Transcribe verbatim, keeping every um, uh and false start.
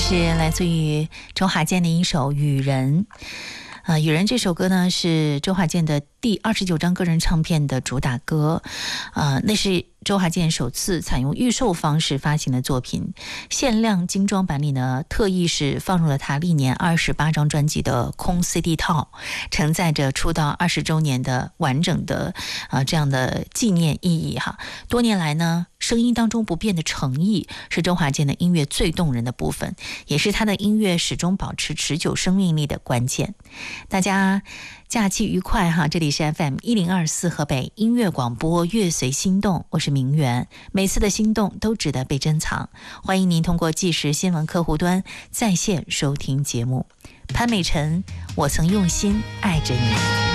是来自于周华健的一首《雨人》。呃，《雨人》这首歌呢是周华健的第二十九张个人唱片的主打歌，呃，那是周华健首次采用预售方式发行的作品，限量精装版里呢，特意是放入了他历年二十八张专辑的空 C D 套，承载着出道二十周年的完整的呃这样的纪念意义哈。多年来呢，声音当中不变的诚意是周华健的音乐最动人的部分，也是他的音乐始终保持持久生命力的关键。大家假期愉快哈！这里是 F M 一零二四河北音乐广播，乐随心动，我是明媛。每次的心动都值得被珍藏，欢迎您通过即时新闻客户端在线收听节目。潘美辰，我曾用心爱着你。